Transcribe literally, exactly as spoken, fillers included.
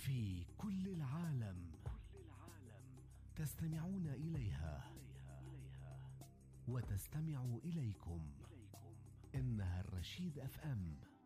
في كل العالم تستمعون إليها وتستمع إليكم. إنها الرشيد أف أم.